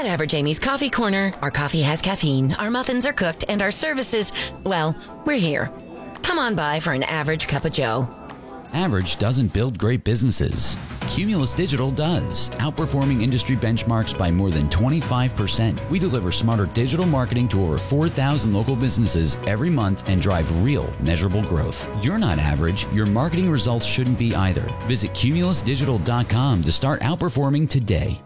At Average Amy's Coffee Corner, our coffee has caffeine, our muffins are cooked, and our services, well, we're here. Come on by for an average cup of joe. Average doesn't build great businesses. Cumulus Digital does, outperforming industry benchmarks by more than 25%. We deliver smarter digital marketing to over 4,000 local businesses every month and drive real, measurable growth. You're not average. Your marketing results shouldn't be either. Visit cumulusdigital.com to start outperforming today.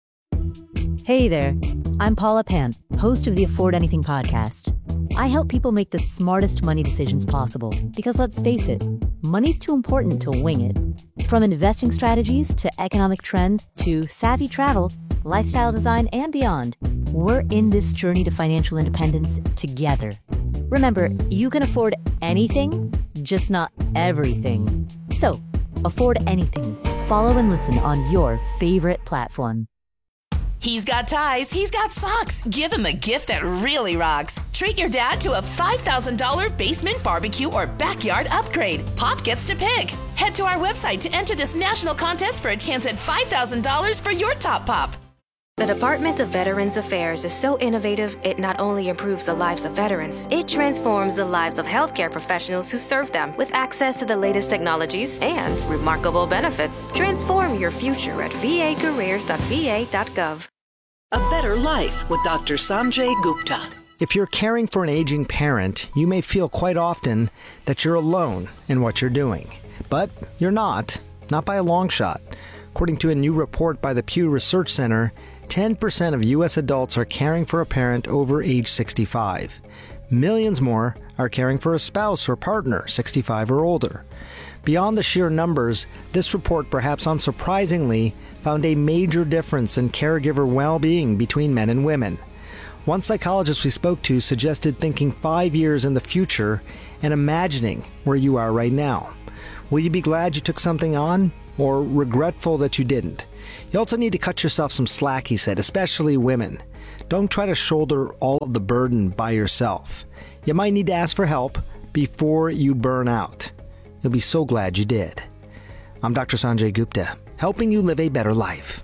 Hey there, I'm Paula Pant, host of the Afford Anything podcast. I help people make the smartest money decisions possible because, let's face it, money's too important to wing it. From investing strategies to economic trends to savvy travel, lifestyle design, and beyond, we're in this journey to financial independence together. Remember, you can afford anything, just not everything. So, afford anything. Follow and listen on your favorite platform. He's got ties, he's got socks. Give him a gift that really rocks. Treat your dad to a $5,000 basement barbecue or backyard upgrade. Pop gets to pick. Head to our website to enter this national contest for a chance at $5,000 for your top pop. The Department of Veterans Affairs is so innovative, it not only improves the lives of veterans, it transforms the lives of healthcare professionals who serve them with access to the latest technologies and remarkable benefits. Transform your future at vacareers.va.gov. A Better Life with Dr. Sanjay Gupta. If you're caring for an aging parent, you may feel quite often that you're alone in what you're doing. But you're not by a long shot. According to a new report by the Pew Research Center, 10% of U.S. adults are caring for a parent over age 65. Millions more are caring for a spouse or partner 65 or older. Beyond the sheer numbers, this report, perhaps unsurprisingly, found a major difference in caregiver well-being between men and women. One psychologist we spoke to suggested thinking 5 years in the future and imagining where you are right now. Will you be glad you took something on, or regretful that you didn't? You also need to cut yourself some slack, he said, especially women. Don't try to shoulder all of the burden by yourself. You might need to ask for help before you burn out. You'll be so glad you did. I'm Dr. Sanjay Gupta, helping you live a better life.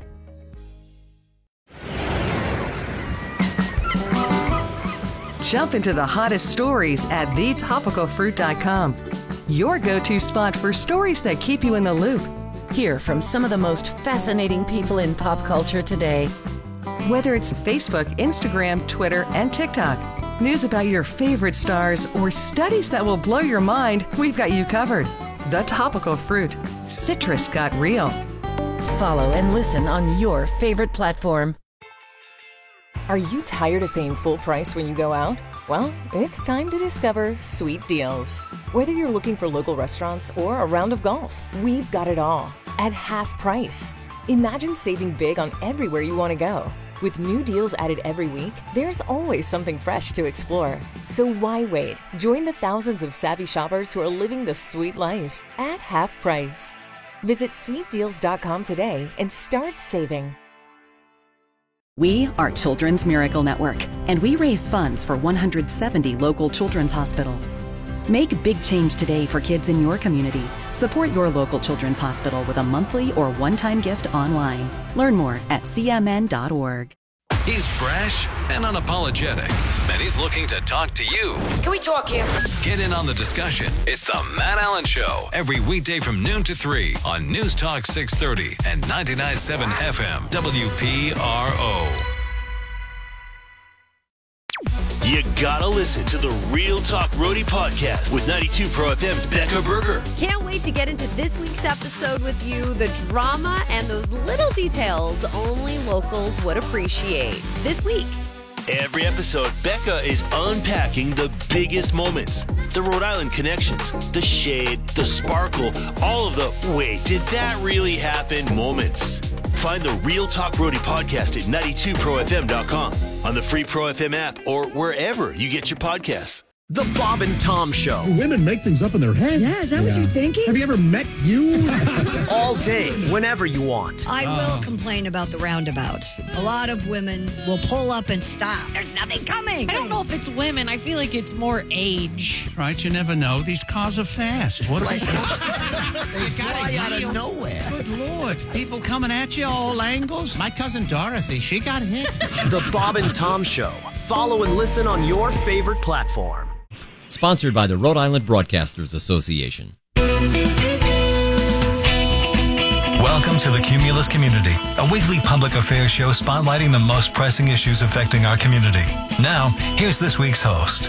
Jump into the hottest stories at thetopicalfruit.com. Your go-to spot for stories that keep you in the loop. Hear from some of the most fascinating people in pop culture today. Whether it's Facebook, Instagram, Twitter, and TikTok, news about your favorite stars, or studies that will blow your mind, we've got you covered. The Topical Fruit. Citrus got real. Follow and listen on your favorite platform. Are you tired of paying full price when you go out? Well, it's time to discover Sweet Deals. Whether you're looking for local restaurants or a round of golf, we've got it all at half price. Imagine saving big on everywhere you want to go. With new deals added every week, there's always something fresh to explore. So why wait? Join the thousands of savvy shoppers who are living the sweet life at half price. Visit sweetdeals.com today and start saving. We are Children's Miracle Network, and we raise funds for 170 local children's hospitals. Make big change today for kids in your community. Support your local children's hospital with a monthly or one-time gift online. Learn more at cmn.org. He's brash and unapologetic, and he's looking to talk to you. Can we talk here? Get in on the discussion. It's the Matt Allen Show, every weekday from noon to 3 on News Talk 630 and 99.7 FM WPRO. You gotta listen to the Real Talk Roadie podcast with 92 Pro FM's Becca Berger. Can't wait to get into this week's episode with you. The drama and those little details only locals would appreciate. This week. Every episode, Becca is unpacking the biggest moments. The Rhode Island connections, the shade, the sparkle, all of the wait, did that really happen moments. Find the Real Talk Roadie podcast at 92profm.com, on the free Pro FM app, or wherever you get your podcasts. The Bob and Tom Show. Women make things up in their head. Yeah, is that what you're thinking? Have you ever met you? All day, whenever you want. I will complain about the roundabouts. A lot of women will pull up and stop. There's nothing coming. I don't know if it's women. I feel like it's more age. Right, you never know. These cars are fast. What They fly out of nowhere. Good Lord. People coming at you all angles. My cousin Dorothy, she got hit. The Bob and Tom Show. Follow and listen on your favorite platform. Sponsored by the Rhode Island Broadcasters Association. Welcome to the Cumulus Community, a weekly public affairs show spotlighting the most pressing issues affecting our community. Now, here's this week's host.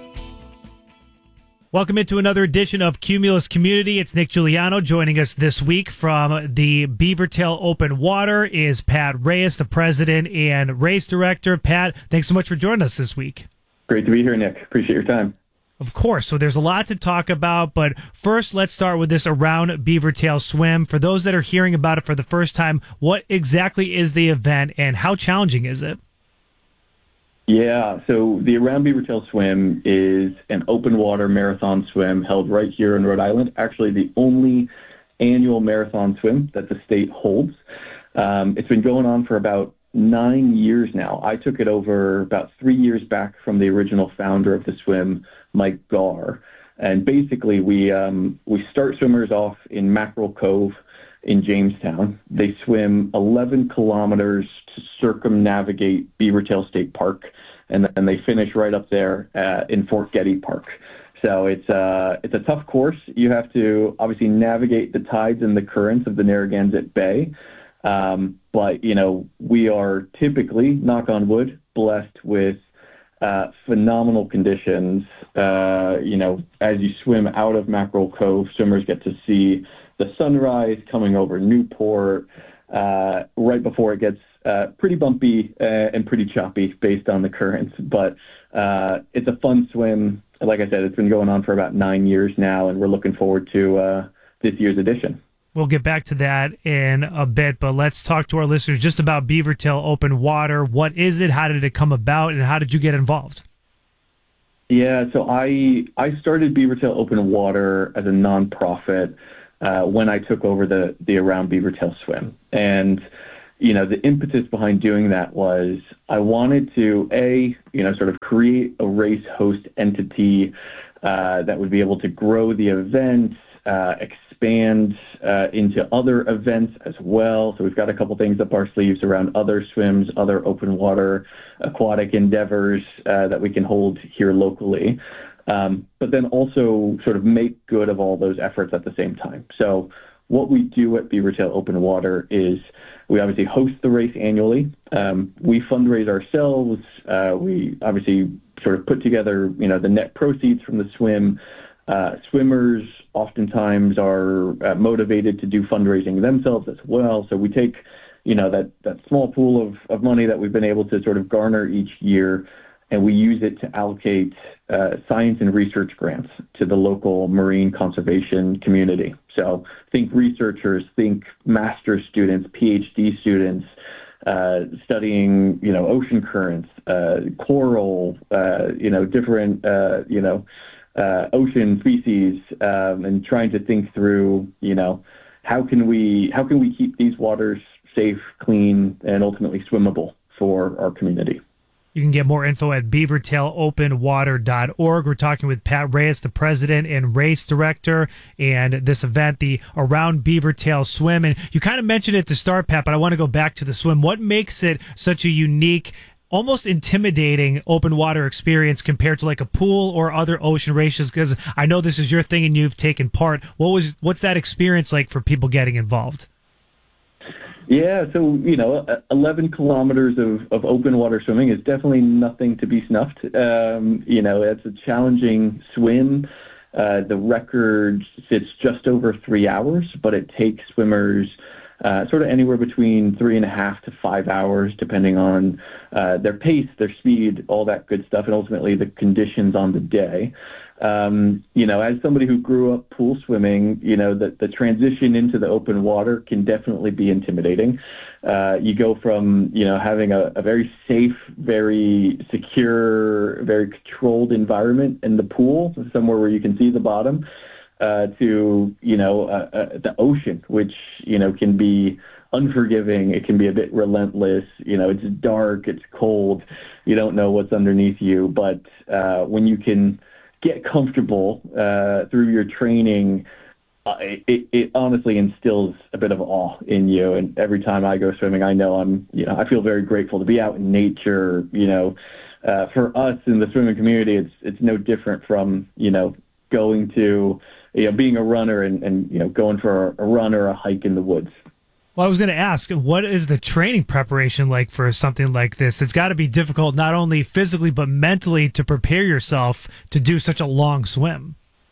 Welcome into another edition of Cumulus Community. It's Nick Giuliano. Joining us this week from the Beavertail Open Water is Pat Reyes, the president and race director. Pat, thanks so much for joining us this week. Great to be here, Nick. Appreciate your time. Of course. So there's a lot to talk about, but first let's start with this Around Beavertail Swim. For those that are hearing about it for the first time, what exactly is the event and how challenging is it? Yeah, so the Around Beavertail Swim is an open water marathon swim held right here in Rhode Island, actually the only annual marathon swim that the state holds. It's been going on for about 9 years now. I took it over about 3 years back from the original founder of the swim, Mike Garr. And basically, we start swimmers off in Mackerel Cove in Jamestown. They swim 11 kilometers to circumnavigate Beavertail State Park, and then they finish right up there in Fort Getty Park. So it's a tough course. You have to obviously navigate the tides and the currents of the Narragansett Bay. But, you know, we are typically, knock on wood, blessed with phenomenal conditions. You know, as you swim out of Mackerel Cove, swimmers get to see the sunrise coming over Newport right before it gets pretty bumpy and pretty choppy based on the currents. But it's a fun swim. Like I said, it's been going on for about 9 years now, and we're looking forward to this year's edition. We'll get back to that in a bit, but let's talk to our listeners just about Beavertail Open Water. What is it? How did it come about? And how did you get involved? Yeah, so I started Beavertail Open Water as a nonprofit when I took over the Around Beavertail Swim. And, you know, the impetus behind doing that was I wanted to, sort of create a race host entity that would be able to grow the event, expand into other events as well. So we've got a couple things up our sleeves around other swims, other open water aquatic endeavors that we can hold here locally. But then also sort of make good of all those efforts at the same time. So what we do at Beavertail Open Water is we obviously host the race annually. We fundraise ourselves. We obviously sort of put together, you know, the net proceeds from the swim. Swimmers oftentimes are motivated to do fundraising themselves as well. So we take, you know, that small pool of money that we've been able to sort of garner each year, and we use it to allocate science and research grants to the local marine conservation community. So think researchers, think master's students, PhD students, studying, you know, ocean currents, coral, different, ocean species, and trying to think through, you know, how can we keep these waters safe, clean, and ultimately swimmable for our community. You can get more info at beavertailopenwater.org. We're talking with Pat Reyes, the president and race director, and this event, the Around Beavertail Swim. And you kind of mentioned it to start, Pat, but I want to go back to the swim. What makes it such a unique, almost intimidating open water experience compared to like a pool or other ocean races? Because I know this is your thing and you've taken part. What's that experience like for people getting involved? Yeah, so, you know, 11 kilometers of open water swimming is definitely nothing to be snuffed. You know, it's a challenging swim. The record sits just over 3 hours, but it takes swimmers sort of anywhere between 3.5 to 5 hours, depending on their pace, their speed, all that good stuff, and ultimately the conditions on the day. As somebody who grew up pool swimming, the transition into the open water can definitely be intimidating. You go from, having a very safe, very secure, very controlled environment in the pool, somewhere where you can see the bottom, to, the ocean, which, can be unforgiving. It can be a bit relentless. It's dark, it's cold. You don't know what's underneath you. But when you can get comfortable through your training, it honestly instills a bit of awe in you. And every time I go swimming, I know I feel very grateful to be out in nature. For us in the swimming community, it's no different from, going to, being a runner and going for a run or a hike in the woods. Well, I was going to ask, what is the training preparation like for something like this? It's got to be difficult, not only physically, but mentally, to prepare yourself to do such a long swim.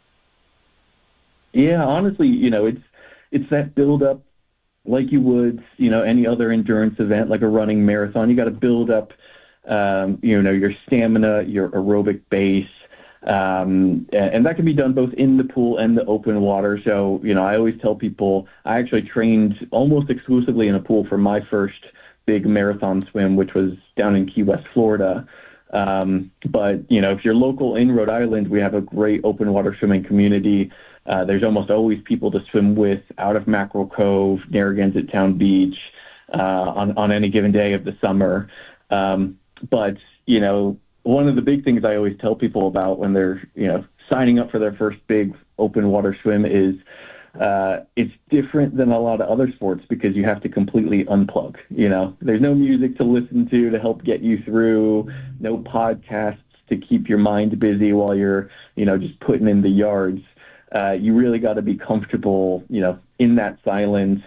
Yeah, honestly, it's that build up like you would, any other endurance event, like a running marathon. You got to build up, your stamina, your aerobic base. And that can be done both in the pool and the open water. So, I always tell people I actually trained almost exclusively in a pool for my first big marathon swim, which was down in Key West, Florida. But, if you're local in Rhode Island, we have a great open water swimming community. There's almost always people to swim with out of Mackerel Cove, Narragansett Town Beach, on any given day of the summer. But, one of the big things I always tell people about when they're, signing up for their first big open water swim is it's different than a lot of other sports because you have to completely unplug. There's no music to listen to help get you through, no podcasts to keep your mind busy while you're, just putting in the yards. You really got to be comfortable, in that silence,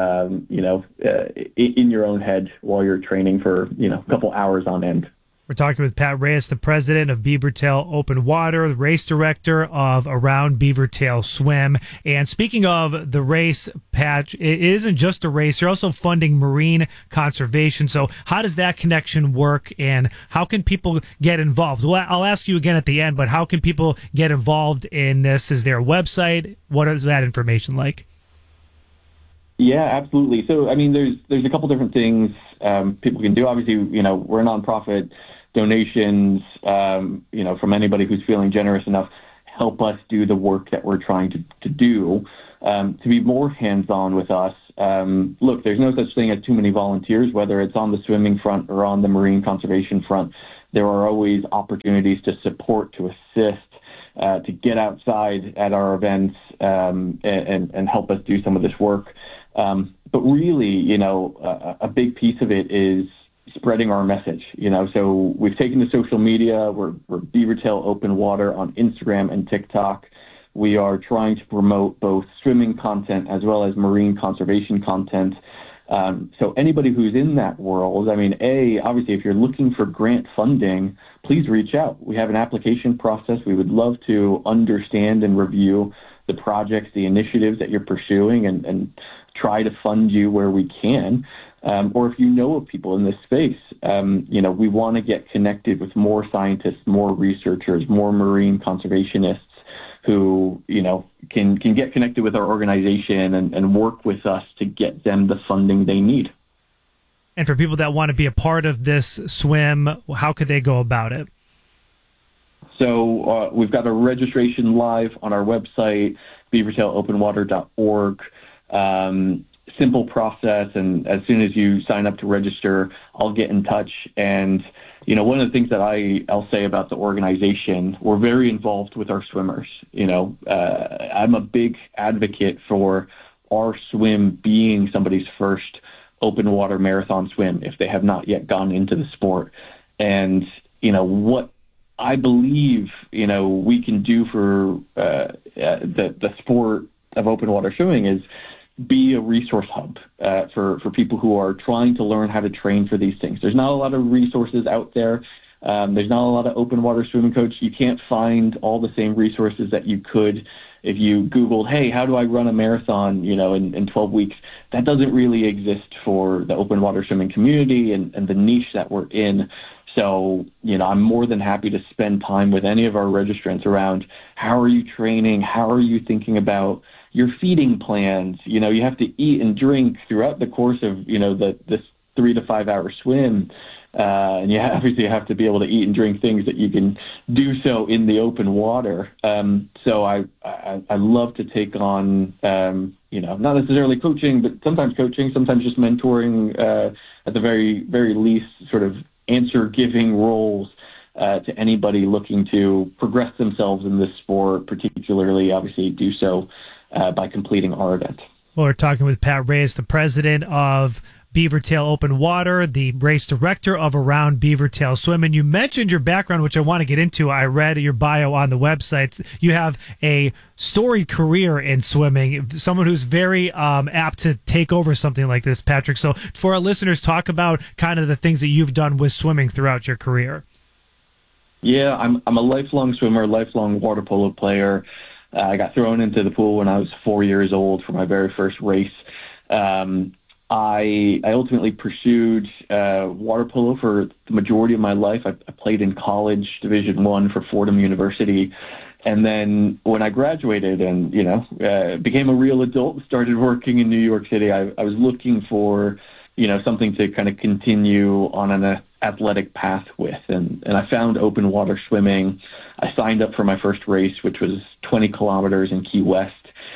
in your own head while you're training for, a couple hours on end. We're talking with Pat Reyes, the president of Beavertail Open Water, the race director of Around Beavertail Swim. And speaking of the race, Pat, it isn't just a race. You're also funding marine conservation. So how does that connection work, and how can people get involved? Well, I'll ask you again at the end, but how can people get involved in this? Is there a website? What is that information like? Yeah, absolutely. So, there's a couple different things people can do. Obviously, we're a nonprofit. Donations, from anybody who's feeling generous enough, help us do the work that we're trying to do. To be more hands-on with us, look, there's no such thing as too many volunteers, whether it's on the swimming front or on the marine conservation front. There are always opportunities to support, to assist, to get outside at our events and help us do some of this work. But really, a big piece of it is spreading our message, so we've taken to social media. We're Beavertail Open Water on Instagram and TikTok. We are trying to promote both swimming content as well as marine conservation content. So anybody who's in that world, obviously, if you're looking for grant funding, please reach out. We have an application process. We would love to understand and review the projects, the initiatives that you're pursuing, and try to fund you where we can. Or if you know of people in this space, we want to get connected with more scientists, more researchers, more marine conservationists who, can get connected with our organization and work with us to get them the funding they need. And for people that want to be a part of this swim, how could they go about it? So we've got a registration live on our website, beavertailopenwater.org. Simple process, and as soon as you sign up to register, I'll get in touch. And one of the things that I'll say about the organization, we're very involved with our swimmers. I'm a big advocate for our swim being somebody's first open water marathon swim if they have not yet gone into the sport. And what I believe we can do for the sport of open water swimming is be a resource hub for people who are trying to learn how to train for these things. There's not a lot of resources out there. There's not a lot of open water swimming coaches. You can't find all the same resources that you could if you Googled, hey, how do I run a marathon, in 12 weeks? That doesn't really exist for the open water swimming community and the niche that we're in. So, I'm more than happy to spend time with any of our registrants around how are you training? How are you thinking about your feeding plans? You have to eat and drink throughout the course of, this 3 to 5 hour swim. And you obviously have to be able to eat and drink things that you can do so in the open water. So I love to take on, not necessarily coaching, but sometimes coaching, sometimes just mentoring, at the very, very least, sort of answer-giving roles to anybody looking to progress themselves in this sport, particularly, obviously, do so by completing our event. Well, we're talking with Pat Reyes, the president of Beavertail Open Water, the race director of Around Beavertail Swim. And you mentioned your background, which I want to get into. I read your bio on the website. You have a storied career in swimming, someone who's very apt to take over something like this, Patrick. So for our listeners, talk about kind of the things that you've done with swimming throughout your career. Yeah, I'm a lifelong swimmer, lifelong water polo player. I got thrown into the pool when I was 4 years old for my very first race. I ultimately pursued water polo for the majority of my life. I played in college, Division I for Fordham University. And then when I graduated and, became a real adult, started working in New York City, I was looking for, something to kind of continue on an athletic path with. And I found open water swimming. I signed up for my first race, which was 20 kilometers in Key West.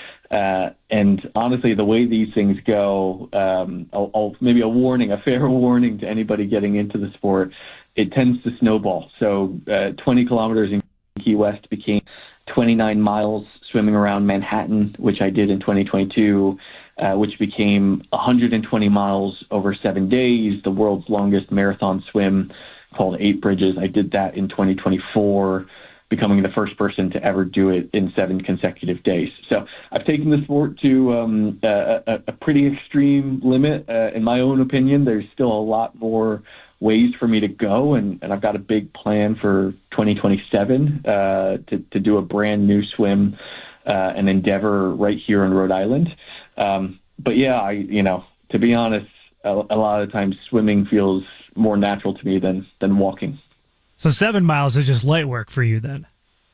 And honestly, the way these things go, I'll maybe a fair warning to anybody getting into the sport, it tends to snowball. So 20 kilometers in Key West became 29 miles swimming around Manhattan, which I did in 2022, which became 120 miles over 7 days, the world's longest marathon swim called 8 Bridges. I did that in 2024. Becoming the first person to ever do it in 7 consecutive days. So I've taken the sport to a pretty extreme limit. In my own opinion, there's still a lot more ways for me to go, and I've got a big plan for 2027 to do a brand new swim, an endeavor right here in Rhode Island. But yeah, to be honest, a lot of times swimming feels more natural to me than walking. So 7 miles is just light work for you then?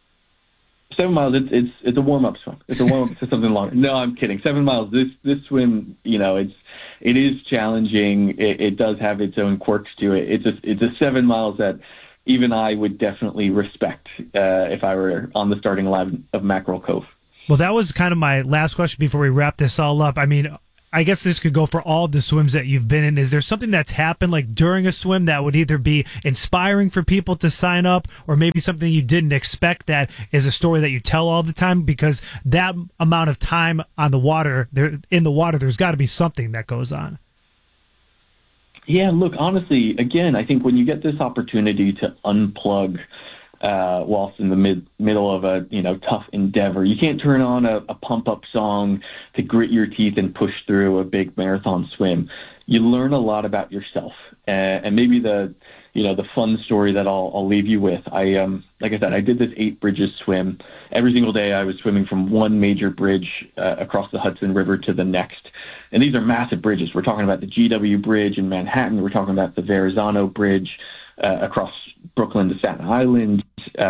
7 miles, it's a warm-up swim. It's a warm-up to something longer. No, I'm kidding. 7 miles, this swim, it is challenging. It does have its own quirks to it. It's a 7 miles that even I would definitely respect if I were on the starting line of Mackerel Cove. Well, that was kind of my last question before we wrap this all up. I mean, I guess this could go for all the swims that you've been in. Is there something that's happened like during a swim that would either be inspiring for people to sign up or maybe something you didn't expect that is a story that you tell all the time? Because that amount of time on the water, there's got to be something that goes on. Yeah, look, honestly, again, I think when you get this opportunity to unplug whilst in the middle of a tough endeavor, you can't turn on a pump-up song to grit your teeth and push through a big marathon swim. You learn a lot about yourself, and maybe the fun story that I'll leave you with. Like I said, I did this 8 Bridges swim. Every single day, I was swimming from one major bridge across the Hudson River to the next, and these are massive bridges. We're talking about the GW Bridge in Manhattan. We're talking about the Verrazano Bridge across Brooklyn to Staten Island,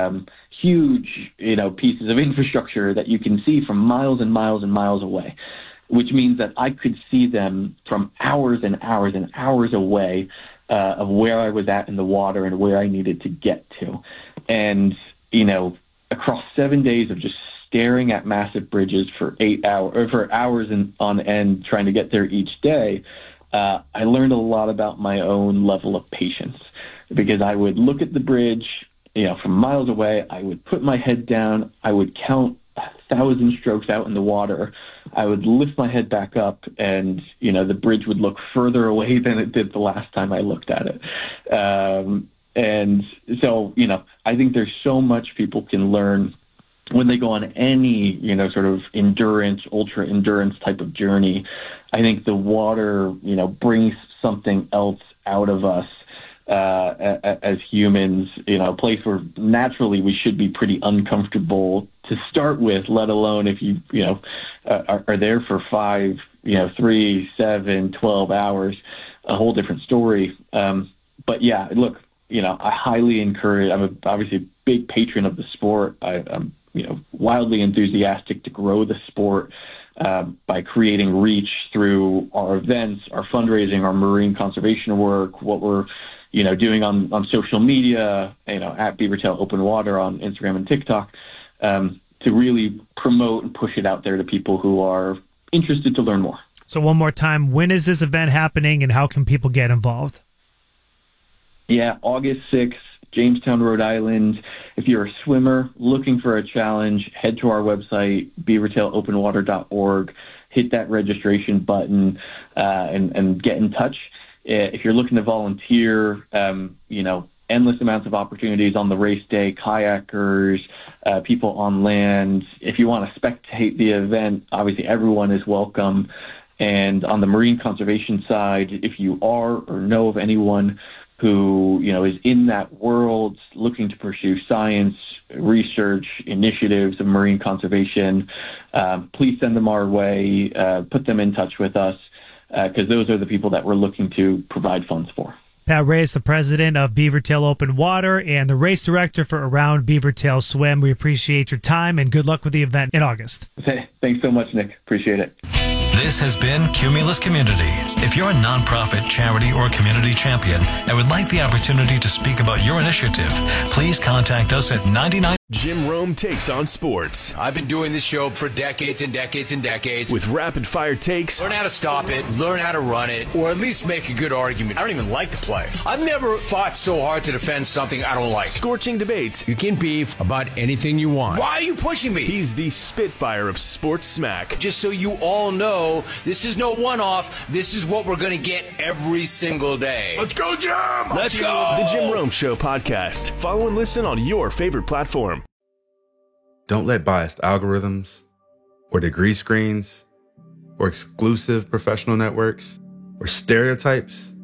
huge, pieces of infrastructure that you can see from miles and miles and miles away, which means that I could see them from hours and hours and hours away of where I was at in the water and where I needed to get to. And, across 7 days of just staring at massive bridges for 8 hours or for hours on end, trying to get there each day, I learned a lot about my own level of patience. Because I would look at the bridge, from miles away, I would put my head down, I would count 1,000 strokes out in the water, I would lift my head back up, and, the bridge would look further away than it did the last time I looked at it. And so, I think there's so much people can learn when they go on any, sort of endurance, ultra endurance type of journey. I think the water, brings something else out of us. As humans, a place where naturally we should be pretty uncomfortable to start with, let alone if you are there for 5, 3, 7, 12 hours, a whole different story. But yeah, look, I highly encourage. I'm obviously a big patron of the sport. I'm wildly enthusiastic to grow the sport by creating reach through our events, our fundraising, our marine conservation work, what we're doing on social media, at Beavertail Open Water on Instagram and TikTok, to really promote and push it out there to people who are interested to learn more. So one more time, when is this event happening and how can people get involved? Yeah, August 6th, Jamestown, Rhode Island. If you're a swimmer looking for a challenge, head to our website, beavertailopenwater.org, hit that registration button, and get in touch. If you're looking to volunteer, endless amounts of opportunities on the race day, kayakers, people on land. If you want to spectate the event, obviously everyone is welcome. And on the marine conservation side, if you are or know of anyone who is in that world looking to pursue science, research, initiatives of marine conservation, please send them our way, put them in touch with us, because those are the people that we're looking to provide funds for. Pat Reyes, the president of Beavertail Open Water and the race director for Around Beavertail Swim. We appreciate your time and good luck with the event in August. Thanks so much, Nick. Appreciate it. This has been Cumulus Community. If you're a nonprofit, charity, or community champion and would like the opportunity to speak about your initiative, please contact us at 99. Jim Rome takes on sports. I've been doing this show for decades and decades and decades. With rapid-fire takes. Learn how to stop it, learn how to run it, or at least make a good argument. I don't even like to play. I've never fought so hard to defend something I don't like. Scorching debates. You can beef about anything you want. Why are you pushing me? He's the Spitfire of sports smack. Just so you all know, this is no one-off. This is what we're going to get every single day. Let's go, Jim! Let's go! The Jim Rome Show podcast. Follow and listen on your favorite platform. Don't let biased algorithms or degree screens or exclusive professional networks or stereotypes.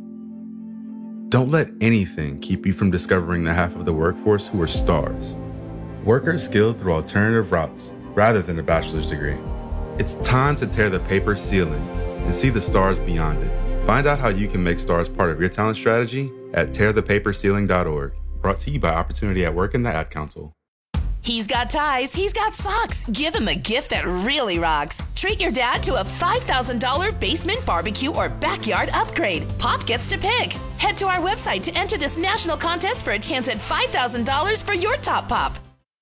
Don't let anything keep you from discovering the half of the workforce who are stars. Workers skilled through alternative routes rather than a bachelor's degree. It's time to tear the paper ceiling and see the stars beyond it. Find out how you can make stars part of your talent strategy at tearthepaperceiling.org. Brought to you by Opportunity at Work and the Ad Council. He's got ties, he's got socks. Give him a gift that really rocks. Treat your dad to a $5,000 basement barbecue or backyard upgrade. Pop gets to pick. Head to our website to enter this national contest for a chance at $5,000 for your top pop.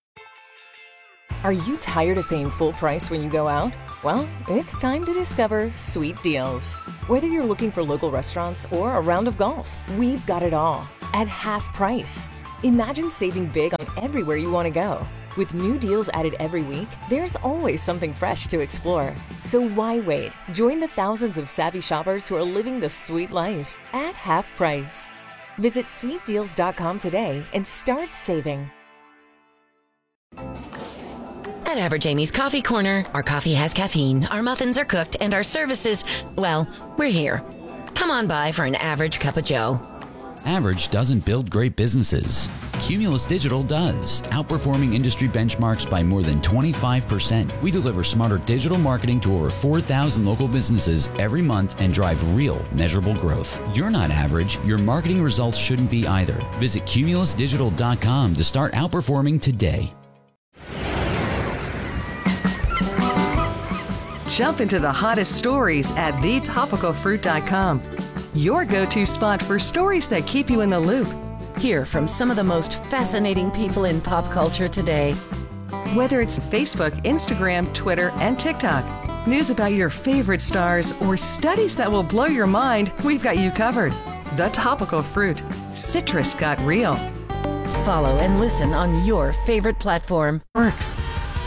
Are you tired of paying full price when you go out? Well, it's time to discover Sweet Deals. Whether you're looking for local restaurants or a round of golf, we've got it all at half price. Imagine saving big on everywhere you want to go. With new deals added every week, there's always something fresh to explore. So why wait? Join the thousands of savvy shoppers who are living the sweet life at half price. Visit sweetdeals.com today and start saving. At Average Amy's Coffee Corner, our coffee has caffeine, our muffins are cooked, and our services, well, we're here. Come on by for an average cup of joe. Average doesn't build great businesses. Cumulus Digital does, outperforming industry benchmarks by more than 25%. We deliver smarter digital marketing to over 4,000 local businesses every month and drive real, measurable growth. You're not average. Your marketing results shouldn't be either. Visit cumulusdigital.com to start outperforming today. Jump into the hottest stories at thetopicalfruit.com. Your go-to spot for stories that keep you in the loop. Hear from some of the most fascinating people in pop culture today. Whether it's Facebook, Instagram, Twitter, and TikTok, news about your favorite stars, or studies that will blow your mind, we've got you covered. The Topical Fruit. Citrus got real. Follow and listen on your favorite platform. Works.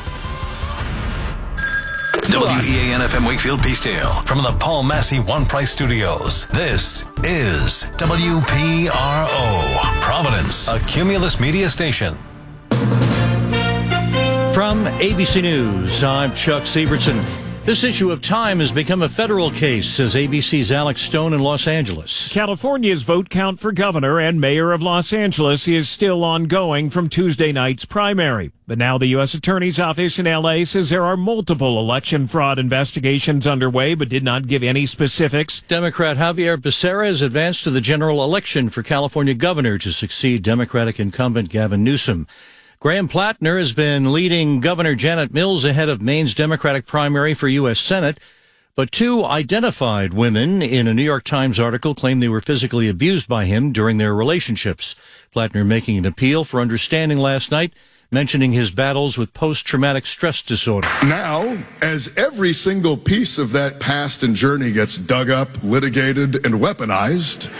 WEAN-FM Wakefield Peacedale from the Paul Massey One Price Studios. This is WPRO, Providence, a Cumulus media station. From ABC News, I'm Chuck Sievertson. This issue of Time has become a federal case, says ABC's Alex Stone in Los Angeles. California's vote count for governor and mayor of Los Angeles is still ongoing from Tuesday night's primary. But now the U.S. Attorney's Office in L.A. says there are multiple election fraud investigations underway, but did not give any specifics. Democrat Javier Becerra has advanced to the general election for California governor to succeed Democratic incumbent Gavin Newsom. Graham Plattner has been leading Governor Janet Mills ahead of Maine's Democratic primary for U.S. Senate. But two identified women in a New York Times article claim they were physically abused by him during their relationships. Plattner making an appeal for understanding last night, mentioning his battles with post-traumatic stress disorder. Now, as every single piece of that past and journey gets dug up, litigated, and weaponized,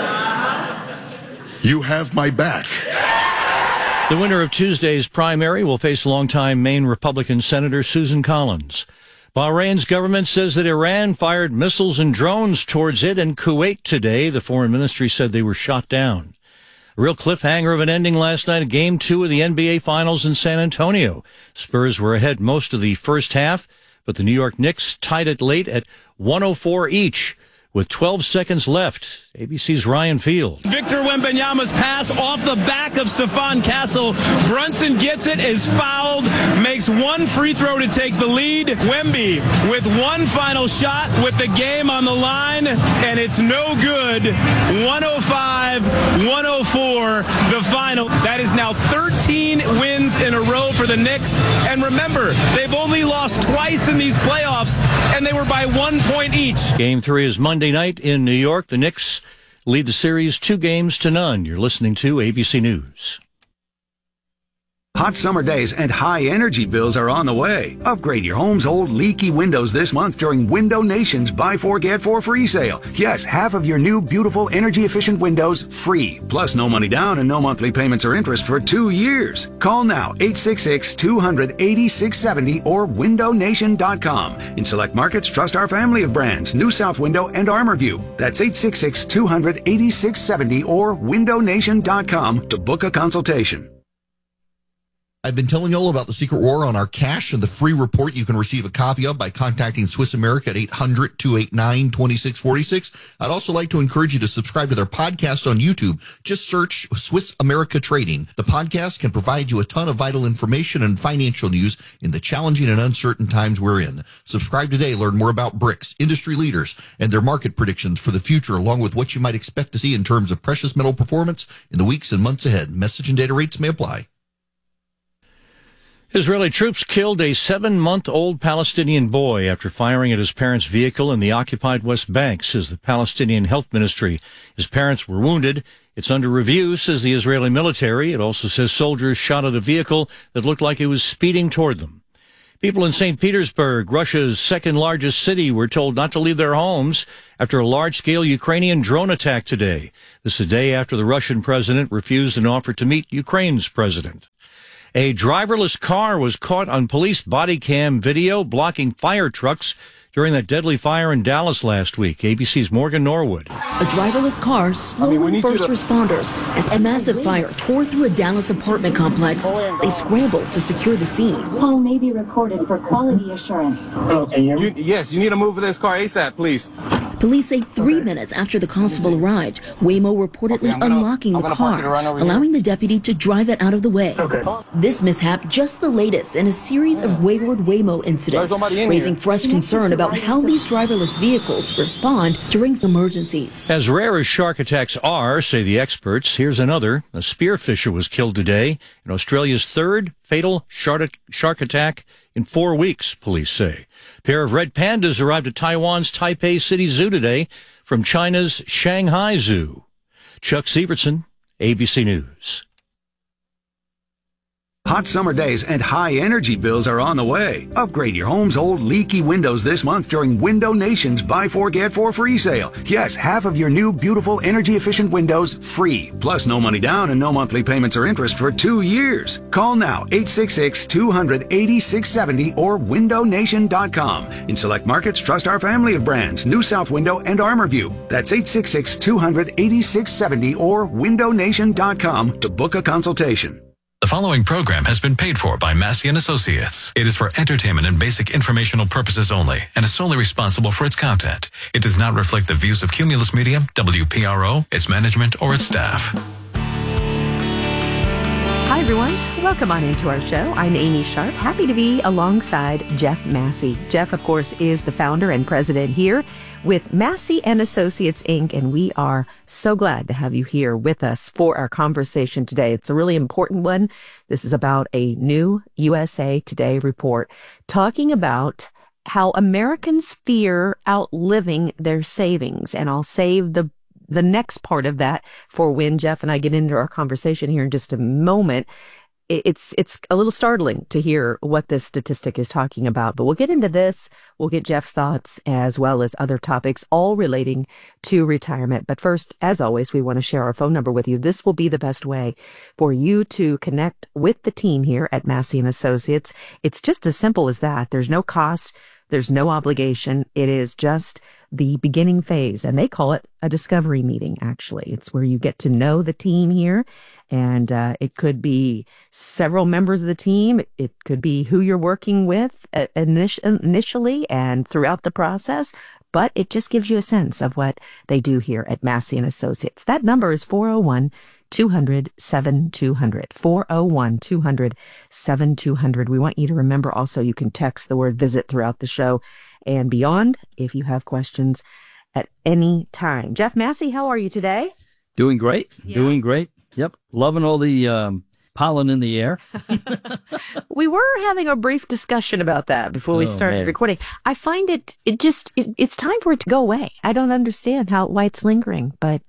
you have my back. The winner of Tuesday's primary will face longtime Maine Republican Senator Susan Collins. Bahrain's government says that Iran fired missiles and drones towards it and Kuwait today. The foreign ministry said they were shot down. A real cliffhanger of an ending last night at Game 2 of the NBA Finals in San Antonio. Spurs were ahead most of the first half, but the New York Knicks tied it late at 104 each. With 12 seconds left, ABC's Ryan Field. Victor Wembanyama's pass off the back of Stephon Castle. Brunson gets it, is fouled, makes one free throw to take the lead. Wemby with one final shot with the game on the line, and it's no good. 105-104, the final. That is now 13 wins in a row for the Knicks. And remember, they've only lost twice in these playoffs, and they were by 1 point each. Game 3 is Monday night in New York. The Knicks lead the series 2-0. You're listening to ABC News. Hot summer days and high energy bills are on the way. Upgrade your home's old leaky windows this month during Window Nation's Buy 4 Get 4 free sale. Yes, half of your new beautiful energy efficient windows free. Plus no money down and no monthly payments or interest for 2 years. Call now 866-200-8670 or windownation.com. In select markets, trust our family of brands, New South Window and ArmorView. That's 866-200-8670 or windownation.com to book a consultation. I've been telling you all about the Secret War on our cash and the free report you can receive a copy of by contacting Swiss America at 800-289-2646. I'd also like to encourage you to subscribe to their podcast on YouTube. Just search Swiss America Trading. The podcast can provide you a ton of vital information and financial news in the challenging and uncertain times we're in. Subscribe today. Learn more about BRICS, industry leaders, and their market predictions for the future, along with what you might expect to see in terms of precious metal performance in the weeks and months ahead. Message and data rates may apply. Israeli troops killed a 7-month-old Palestinian boy after firing at his parents' vehicle in the occupied West Bank, says the Palestinian Health Ministry. His parents were wounded. It's under review, says the Israeli military. It also says soldiers shot at a vehicle that looked like it was speeding toward them. People in St. Petersburg, Russia's second-largest city, were told not to leave their homes after a large-scale Ukrainian drone attack today. This is a day after the Russian president refused an offer to meet Ukraine's president. A driverless car was caught on police body cam video blocking fire trucks during that deadly fire in Dallas last week. ABC's Morgan Norwood. A driverless car slowed first responders as a massive fire tore through a Dallas apartment complex. They scrambled to secure the scene. Call may be recorded for quality assurance. Yes, you need to move this car ASAP, please. Police say 3 minutes after the constable arrived, Waymo reportedly unlocking the car, allowing the deputy to drive it out of the way. This mishap just the latest in a series of wayward Waymo incidents, raising fresh concern about how these driverless vehicles respond during emergencies. As rare as shark attacks are, say the experts, here's another. A spearfisher was killed today in Australia's third fatal shark attack in 4 weeks, police say. A pair of red pandas arrived at Taiwan's Taipei City Zoo today from China's Shanghai Zoo. Chuck Sievertson, ABC News. Hot summer days and high energy bills are on the way. Upgrade your home's old leaky windows this month during Window Nation's Buy 4 Get 4 free sale. Yes, half of your new beautiful energy efficient windows free. Plus no money down and no monthly payments or interest for 2 years. Call now 866-200-8670 or windownation.com. In select markets, trust our family of brands, New South Window and ArmorView. That's 866-200-8670 or windownation.com to book a consultation. The following program has been paid for by Massey & Associates. It is for entertainment and basic informational purposes only and is solely responsible for its content. It does not reflect the views of Cumulus Media, WPRO, its management, or its staff. Hi, everyone. Welcome on into our show. I'm Amy Sharp, happy to be alongside Jeff Massey. Jeff, of course, is the founder and president here with Massey & Associates, Inc., and we are so glad to have you here with us for our conversation today. It's a really important one. This is about a new USA Today report talking about how Americans fear outliving their savings, and I'll save the next part of that for when Jeff and I get into our conversation here in just a moment. It's a little startling to hear what this statistic is talking about, but we'll get into this. We'll get Jeff's thoughts as well as other topics, all relating to retirement. But first, as always, we want to share our phone number with you. This will be the best way for you to connect with the team here at Massey & Associates. It's just as simple as that. There's no cost. There's no obligation. It is just the beginning phase, and they call it a discovery meeting, actually. It's where you get to know the team here, and it could be several members of the team. It could be who you're working with initially and throughout the process, but it just gives you a sense of what they do here at Massey & Associates. That number is 401-200-7200, 401-200-7200. We want you to remember also you can text the word visit throughout the show and beyond if you have questions at any time. Jeff Massey, how are you today? Doing great. Yeah. Doing great. Yep. Loving all the pollen in the air. We were having a brief discussion about that before we started recording. I find it's time for it to go away. I don't understand why it's lingering, but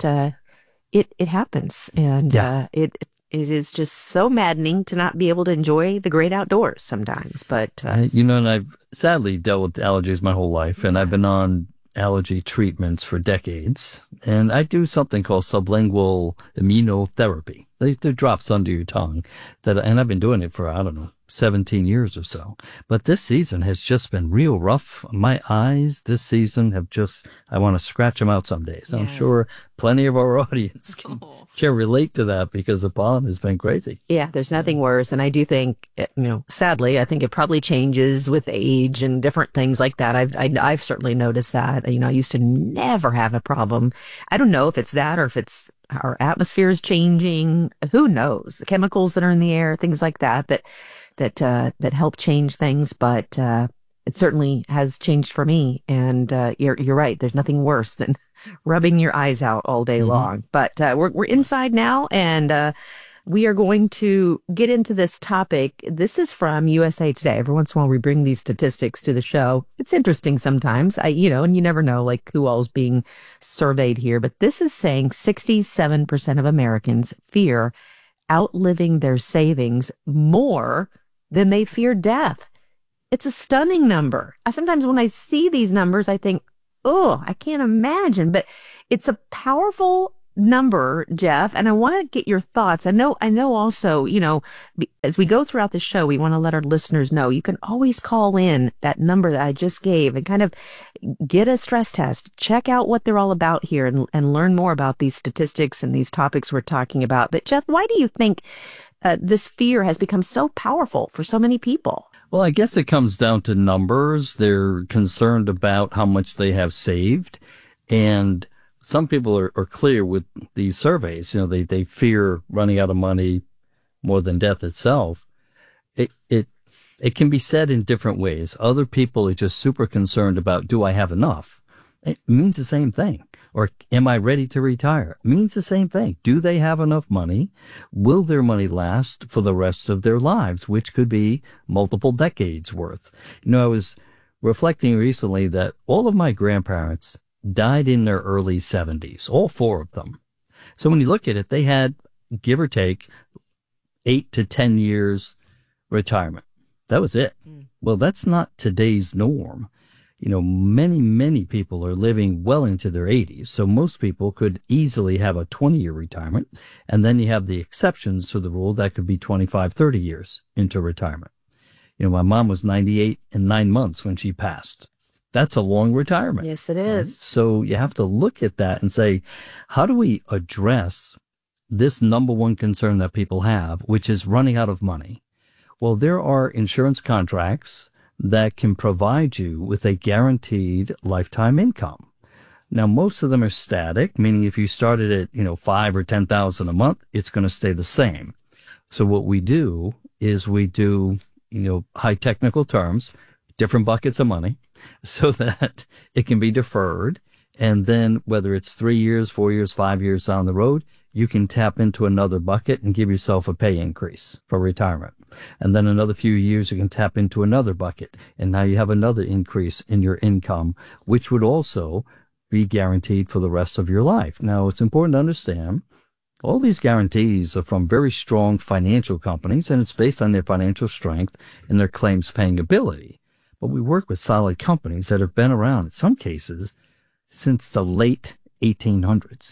it happens, and it is just so maddening to not be able to enjoy the great outdoors sometimes. But and I've sadly dealt with allergies my whole life, and I've been on allergy treatments for decades, and I do something called sublingual immunotherapy. They're drops under your tongue, and I've been doing it for 17 years or so. But this season has just been real rough. My eyes this season I want to scratch them out some days. Yes. I'm sure plenty of our audience can relate to that because the pollen has been crazy. Yeah, there's nothing worse. And I do think, sadly, I think it probably changes with age and different things like that. I've certainly noticed that. I used to never have a problem. I don't know if it's that or if it's our atmosphere is changing. Who knows? The chemicals that are in the air, things like that help change things. But it certainly has changed for me. And you're right. There's nothing worse than rubbing your eyes out all day long. But we're inside now, and we are going to get into this topic. This is from USA Today. Every once in a while, we bring these statistics to the show. It's interesting sometimes, and you never know who all's being surveyed here. But this is saying 67% of Americans fear outliving their savings more than they fear death. It's a stunning number. Sometimes when I see these numbers, I think, oh, I can't imagine. But it's a powerful number, Jeff, and I want to get your thoughts. I know also, as we go throughout the show, we want to let our listeners know you can always call in that number that I just gave and kind of get a stress test, check out what they're all about here and learn more about these statistics and these topics we're talking about. But Jeff, why do you think this fear has become so powerful for so many people? Well, I guess it comes down to numbers. They're concerned about how much they have saved, and some people are clear with these surveys. They fear running out of money more than death itself. It can be said in different ways. Other people are just super concerned about, do I have enough? It means the same thing. Or am I ready to retire? It means the same thing. Do they have enough money? Will their money last for the rest of their lives, which could be multiple decades worth? I was reflecting recently that all of my grandparents died in their early 70s, all four of them. So when you look at it, they had, give or take, 8 to 10 years retirement. That was it. Well, that's not today's norm. Many people are living well into their 80s. So most people could easily have a 20-year retirement. And then you have the exceptions to the rule that could be 25, 30 years into retirement. My mom was 98 and 9 months when she passed. That's a long retirement. Yes, it is. Right? So you have to look at that and say, how do we address this number one concern that people have, which is running out of money. Well, there are insurance contracts that can provide you with a guaranteed lifetime income. Now, most of them are static, meaning if you started at, $5,000 or $10,000 a month, it's going to stay the same. So what we do is we do, high technical terms, different buckets of money so that it can be deferred. And then whether it's 3 years, 4 years, 5 years down the road, you can tap into another bucket and give yourself a pay increase for retirement. And then another few years, you can tap into another bucket. And now you have another increase in your income, which would also be guaranteed for the rest of your life. Now, it's important to understand all these guarantees are from very strong financial companies, and it's based on their financial strength and their claims paying ability. But we work with solid companies that have been around, in some cases, since the late 1800s.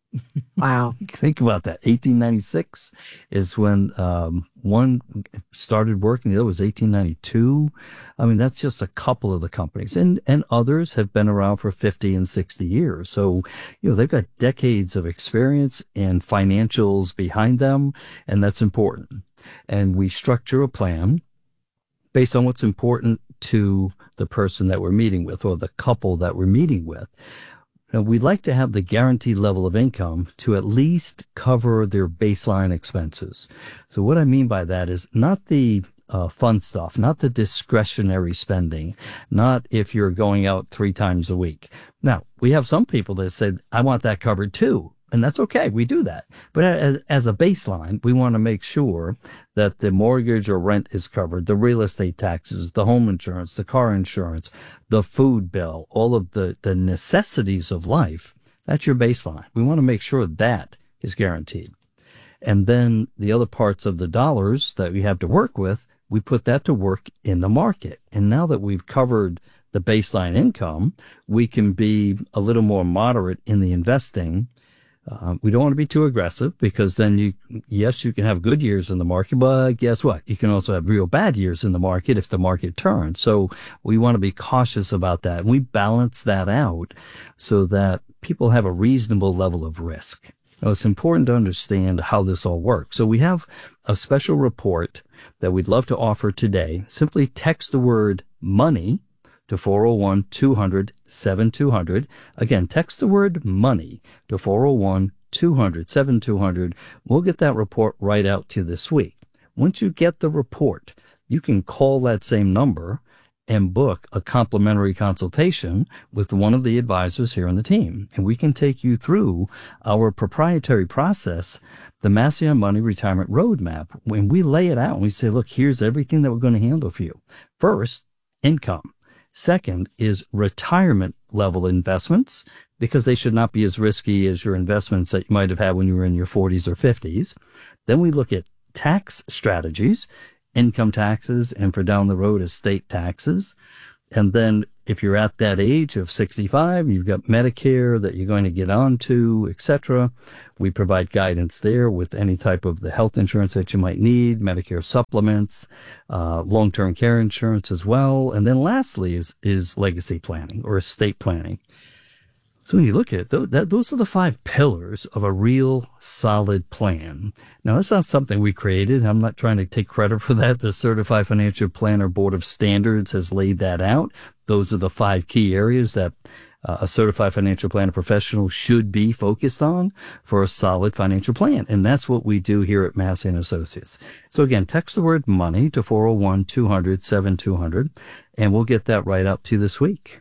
Wow. Think about that. 1896 is when one started working. The other was 1892. I mean, that's just a couple of the companies. And others have been around for 50 and 60 years. So, they've got decades of experience and financials behind them, and that's important. And we structure a plan based on what's important to the person that we're meeting with or the couple that we're meeting with. Now, we'd like to have the guaranteed level of income to at least cover their baseline expenses. So what I mean by that is not the fun stuff, not the discretionary spending, not if you're going out 3 times a week. Now, we have some people that say, I want that covered too. And that's okay. We do that. But as a baseline, we want to make sure that the mortgage or rent is covered, the real estate taxes, the home insurance, the car insurance, the food bill, all of the necessities of life. That's your baseline. We want to make sure that is guaranteed. And then the other parts of the dollars that we have to work with, we put that to work in the market. And now that we've covered the baseline income, we can be a little more moderate in the investing. We don't want to be too aggressive because then you can have good years in the market, but guess what? You can also have real bad years in the market if the market turns. So we want to be cautious about that. And we balance that out so that people have a reasonable level of risk. Now, it's important to understand how this all works. So we have a special report that we'd love to offer today. Simply text the word money to 401-200-7200. Again, text the word money to 401-200-7200. We'll get that report right out to you this week. Once you get the report, you can call that same number and book a complimentary consultation with one of the advisors here on the team. And we can take you through our proprietary process, the Massey on Money Retirement Roadmap. When we lay it out and we say, look, here's everything that we're going to handle for you. First, income. Second is retirement level investments, because they should not be as risky as your investments that you might have had when you were in your 40s or 50s. Then we look at tax strategies, income taxes, and for down the road, estate taxes. And then if you're at that age of 65, you've got Medicare that you're going to get onto, etc. We provide guidance there with any type of the health insurance that you might need, Medicare supplements, long-term care insurance as well. And then lastly is legacy planning or estate planning. So when you look at it, those are the 5 pillars of a real solid plan. Now, that's not something we created. I'm not trying to take credit for that. The Certified Financial Planner Board of Standards has laid that out. Those are the 5 key areas that a certified financial planner professional should be focused on for a solid financial plan. And that's what we do here at Massey & Associates. So again, text the word money to 401-200-7200, and we'll get that right up to you this week.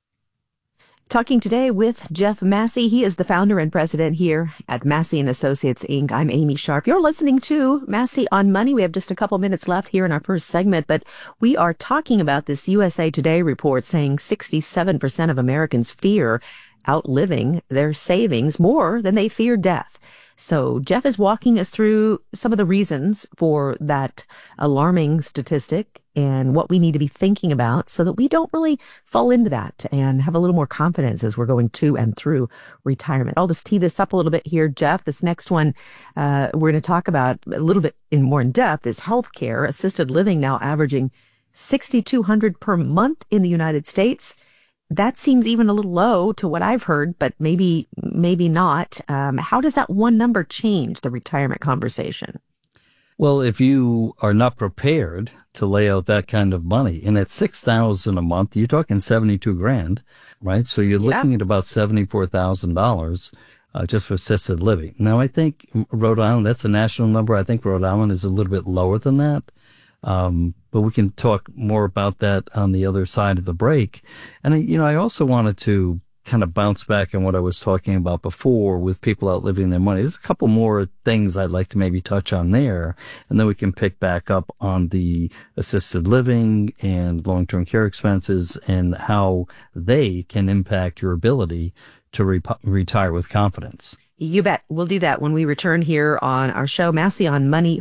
Talking today with Jeff Massey. He is the founder and president here at Massey & Associates, Inc. I'm Amy Sharp. You're listening to Massey on Money. We have just a couple minutes left here in our first segment, but we are talking about this USA Today report saying 67% of Americans fear outliving their savings more than they fear death. So Jeff is walking us through some of the reasons for that alarming statistic and what we need to be thinking about so that we don't really fall into that and have a little more confidence as we're going to and through retirement. I'll just tee this up a little bit here, Jeff. This next one we're going to talk about a little bit more in depth is healthcare. Assisted living now averaging $6,200 per month in the United States. that seems even a little low to what I've heard, but maybe not. How does that one number change the retirement conversation? Well, if you are not prepared to lay out that kind of money, and at $6,000 a month, you're talking $72,000, right? So you're looking at about $74,000 just for assisted living. Now, I think Rhode Island, that's a national number. I think Rhode Island is a little bit lower than that. But we can talk more about that on the other side of the break. And, I also wanted to kind of bounce back on what I was talking about before with people outliving their money. There's a couple more things I'd like to maybe touch on there, and then we can pick back up on the assisted living and long-term care expenses and how they can impact your ability to retire with confidence. You bet. We'll do that when we return here on our show, Massey on Money,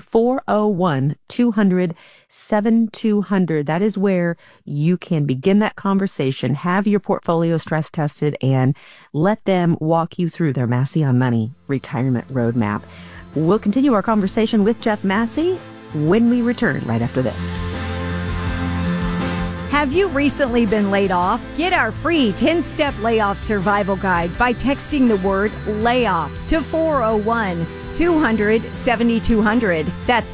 401-200-7200. That is where you can begin that conversation, have your portfolio stress tested, and let them walk you through their Massey on Money retirement roadmap. We'll continue our conversation with Jeff Massey when we return right after this. Have you recently been laid off? Get our free 10-step layoff survival guide by texting the word layoff to 401-200-7200. That's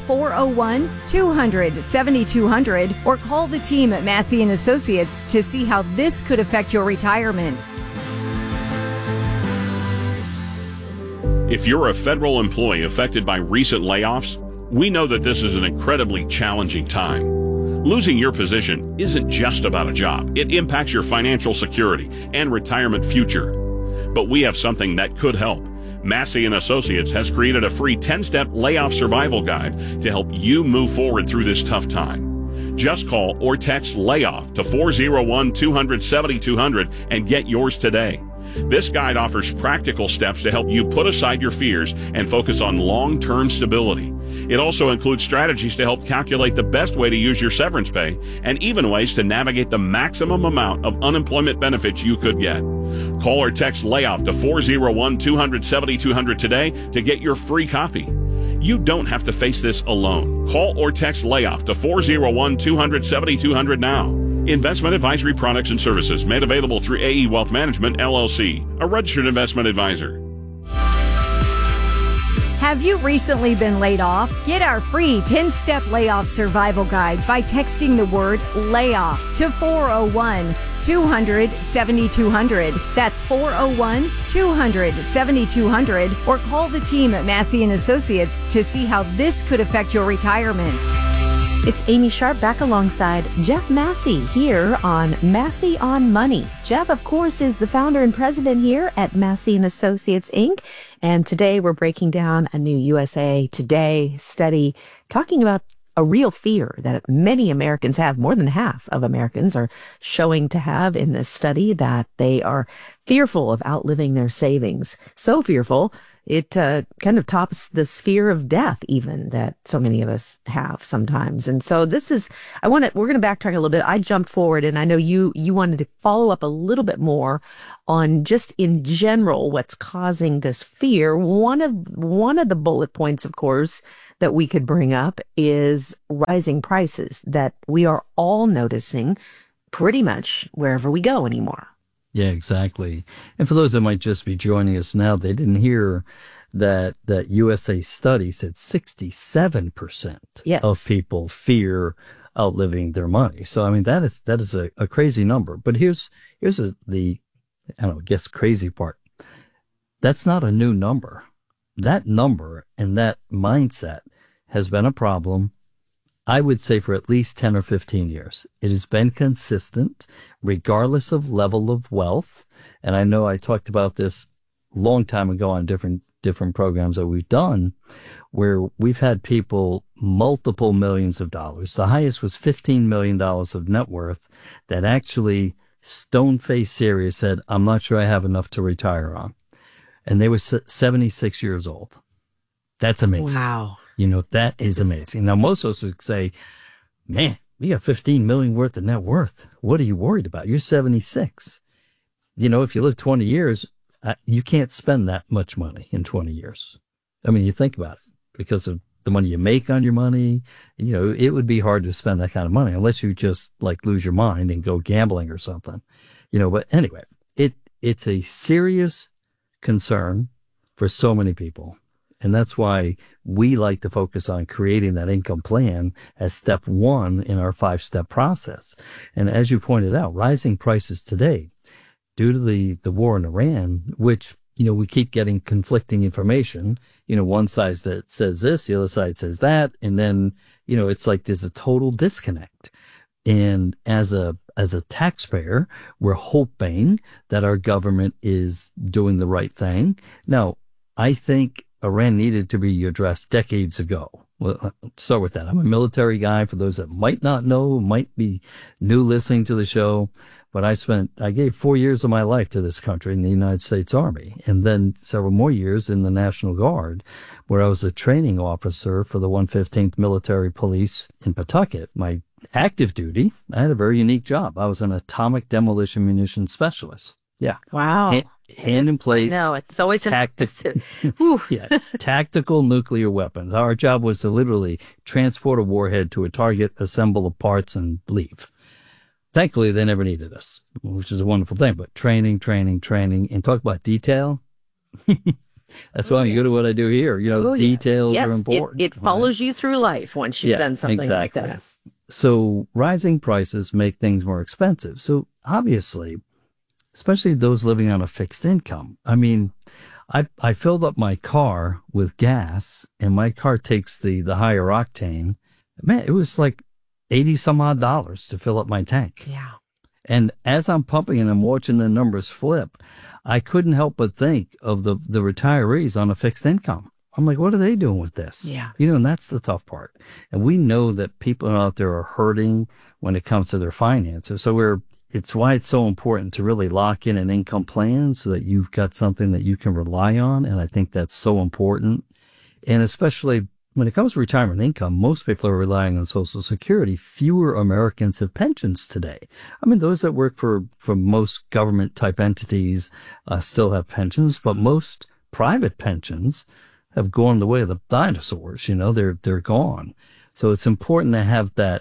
401-200-7200, or call the team at Massey & Associates to see how this could affect your retirement. If you're a federal employee affected by recent layoffs, we know that this is an incredibly challenging time. Losing your position isn't just about a job. It impacts your financial security and retirement future. But we have something that could help. Massey & Associates has created a free 10-step layoff survival guide to help you move forward through this tough time. Just call or text layoff to 401-200-7200 and get yours today. This guide offers practical steps to help you put aside your fears and focus on long-term stability. It also includes strategies to help calculate the best way to use your severance pay and even ways to navigate the maximum amount of unemployment benefits you could get. Call or text layoff to 401-200-7200 today to get your free copy. You don't have to face this alone. Call or text layoff to 401-200-7200 now. Investment advisory products and services made available through AE Wealth Management, LLC, a registered investment advisor. Have you recently been laid off? Get our free 10-step layoff survival guide by texting the word layoff to 401-200-7200. That's 401-200-7200, or call the team at Massey & Associates to see how this could affect your retirement. It's Amy Sharp back alongside Jeff Massey here on Massey on Money. Jeff, of course, is the founder and president here at Massey & Associates, Inc. And today we're breaking down a new USA Today study talking about a real fear that many Americans have. More than half of Americans are showing to have in this study that they are fearful of outliving their savings. So fearful, it kind of tops the fear of death even that so many of us have sometimes. And so we're going to backtrack a little bit. I jumped forward, and I know you wanted to follow up a little bit more on just in general what's causing this fear. One of the bullet points, of course, that we could bring up is rising prices that we are all noticing pretty much wherever we go anymore. Yeah, exactly. And for those that might just be joining us now, they didn't hear that USA study said 67% of people fear outliving their money. So, I mean, that is a crazy number. But here's the crazy part. That's not a new number. That number and that mindset has been a problem, I would say, for at least 10 or 15 years. It has been consistent regardless of level of wealth. And I know I talked about this a long time ago on different programs that we've done, where we've had people multiple millions of dollars. The highest was $15 million of net worth that actually stone-faced serious said, I'm not sure I have enough to retire on. And they were 76 years old. That's amazing. Wow. That is amazing. Now, most of us would say, man, we got 15 million worth of net worth. What are you worried about? You're 76. If you live 20 years, you can't spend that much money in 20 years. I mean, you think about it, because of the money you make on your money, it would be hard to spend that kind of money unless you just lose your mind and go gambling or something. But anyway, it's a serious concern for so many people. And that's why we like to focus on creating that income plan as step one in our 5-step process. And as you pointed out, rising prices today due to the war in Iran, which, we keep getting conflicting information, one side that says this, the other side says that. And then, it's like there's a total disconnect. And as a taxpayer, we're hoping that our government is doing the right thing. Now, I think Iran needed to be addressed decades ago. Well, let's start with that. I'm a military guy. For those that might not know, might be new listening to the show, but I gave 4 years of my life to this country in the United States Army, and then several more years in the National Guard, where I was a training officer for the 115th Military Police in Pawtucket. My active duty, I had a very unique job. I was an atomic demolition munition specialist. Yeah. Wow. Hand in place. No, it's always tactical nuclear weapons. Our job was to literally transport a warhead to a target, assemble the parts, and leave. Thankfully, they never needed us, which is a wonderful thing. But training, and talk about detail. That's why I'm good at what I do here. Details are important. It follows you through life once you've done something like that. So rising prices make things more expensive. So obviously, especially those living on a fixed income. I mean, I filled up my car with gas, and my car takes the higher octane. Man, it was like $80 some odd to fill up my tank. Yeah. And as I'm pumping and I'm watching the numbers flip, I couldn't help but think of the retirees on a fixed income. I'm like, what are they doing with this? Yeah. And that's the tough part. And we know that people out there are hurting when it comes to their finances. So it's why it's so important to really lock in an income plan so that you've got something that you can rely on. And I think that's so important. And especially when it comes to retirement income, most people are relying on Social Security. Fewer Americans have pensions today. I mean, those that work for most government type entities still have pensions, but most private pensions have gone the way of the dinosaurs. They're gone. So it's important to have that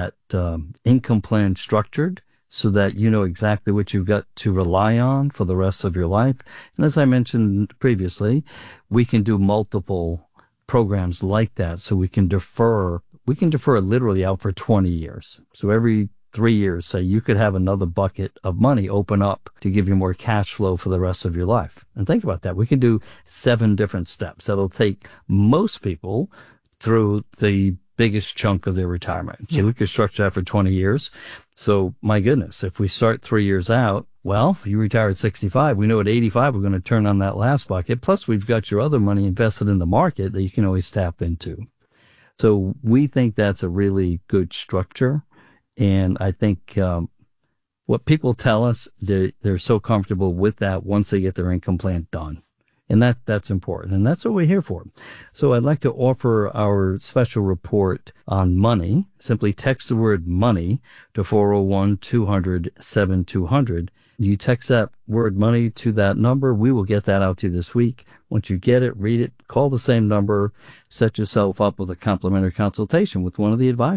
income plan structured so that you know exactly what you've got to rely on for the rest of your life. And as I mentioned previously, we can do multiple programs like that. So we can defer literally out for 20 years. So every 3 years, say you could have another bucket of money open up to give you more cash flow for the rest of your life. And think about that. We can do 7 different steps. That'll take most people through the biggest chunk of their retirement. So we could structure that for 20 years. So my goodness, if we start 3 years out, well, you retire at 65. We know at 85, we're going to turn on that last bucket. Plus we've got your other money invested in the market that you can always tap into. So we think that's a really good structure. And I think what people tell us, they're so comfortable with that once they get their income plan done. And that's important. And that's what we're here for. So I'd like to offer our special report on money. Simply text the word money to 401-200-7200. You text that word money to that number. We will get that out to you this week. Once you get it, read it, call the same number, set yourself up with a complimentary consultation with one of the advisors.